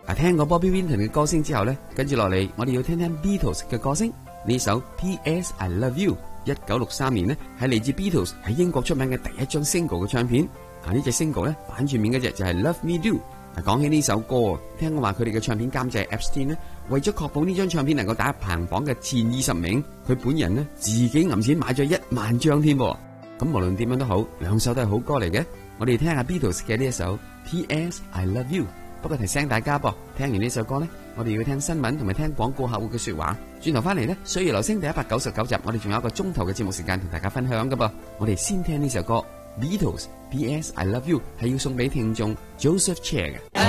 聽過 Bobby Winton 嘅歌聲之後呢，跟住落嚟我哋要聽聽 Beatles 嘅歌聲。呢首 P.S. I Love You 1963年呢係嚟自 Beatles 喺英國出名嘅第一張 single 嘅唱片。呢隻 single 呢反轉面嗰隻就係 Love Me Do。講起呢首歌，聽講話佢哋嘅唱片監製 Epstein 呢，為咗確保呢張唱片能夠打入排行榜嘅前20名，佢本人呢自己揞錢買咗1萬張添。咁無論點樣都好，兩首都係好歌嚟嘅。我哋聽下 Beatles 嘅呢一首 P.S. I Love You。不過提醒大家噃，聽完呢首歌呢，我哋要聽新聞同埋聽廣告客戶嘅說話。轉頭翻嚟呢，歲月留聲第199集，我哋仲有一個鐘頭嘅節目時間同大家分享噶噃。我哋先聽呢首歌 Beatles P.S. I Love You， 係要送俾聽眾 Joseph Chair 嘅。